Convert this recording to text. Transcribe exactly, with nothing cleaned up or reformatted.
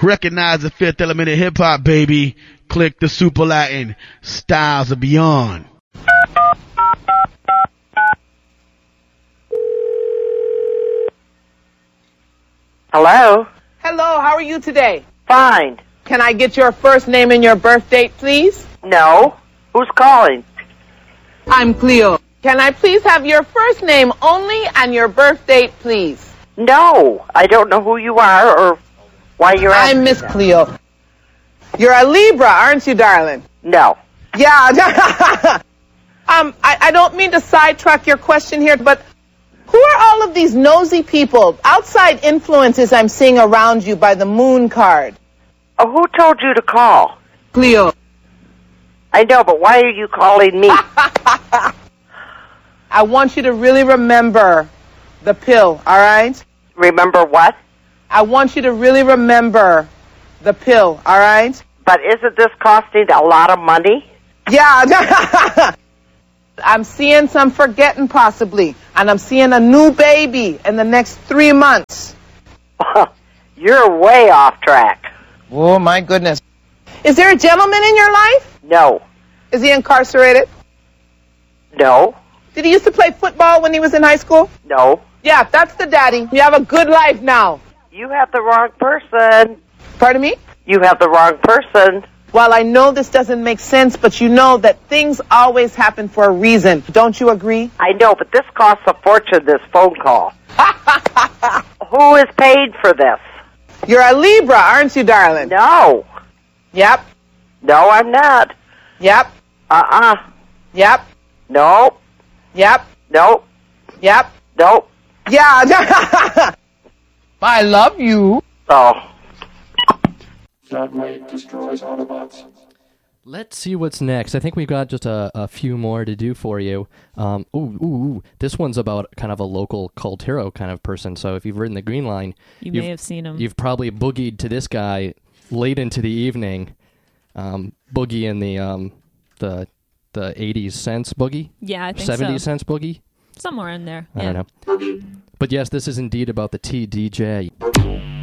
Recognize the fifth element of hip-hop, baby. Click the super Latin. Styles of Beyond. Hello? Hello, how are you today? Fine. Can I get your first name and your birth date, please? No. Who's calling? I'm Cleo. Can I please have your first name only and your birth date, please? No. I don't know who you are or why you're asking. I'm Miss that. Cleo. You're a Libra, aren't you, darling? No. Yeah. um, I, I don't mean to sidetrack your question here, but who are all of these nosy people, outside influences I'm seeing around you by the moon card? Oh, who told you to call? Cleo. I know, but why are you calling me? I want you to really remember the pill, all right? Remember what? I want you to really remember the pill, all right? But isn't this costing a lot of money? Yeah. I'm seeing some forgetting possibly, and I'm seeing a new baby in the next three months. You're way off track. Oh, my goodness. Is there a gentleman in your life? No. Is he incarcerated? No. Did he used to play football when he was in high school? No. Yeah, that's the daddy. You have a good life now. You have the wrong person. Pardon me? You have the wrong person. Well, I know this doesn't make sense, but you know that things always happen for a reason. Don't you agree? I know, but this costs a fortune, this phone call. Who is paid for this? You're a Libra, aren't you, darling? No. Yep. No, I'm not. Yep. Uh-uh. Yep. No. Yep. No. Yep. No. Yeah. I love you. Oh. That way destroys Autobots. Let's see what's next. I think we've got just a, a few more to do for you. Um, ooh, ooh, ooh, this one's about kind of a local cult hero kind of person. So if you've ridden the Green Line, you may have seen him. You've probably boogied to this guy late into the evening. Um, boogie in the um, the the eighties cents boogie. Yeah, I think seventies so. cents boogie. Somewhere in there. I yeah. don't know. But yes, this is indeed about the T D J.